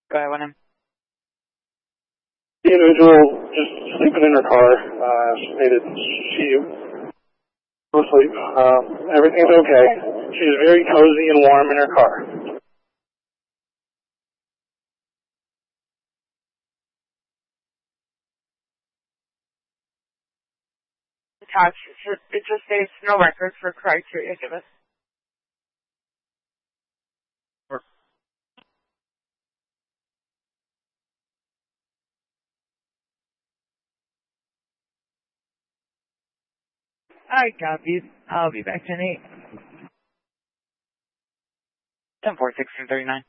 Go ahead, Winham. The individual just sleeping in her car, stated she was asleep. Everything's okay. She's very cozy and warm in her car. Attached. It just states no record for criteria given. I copy. I'll be back in 8. 10-4, 1639.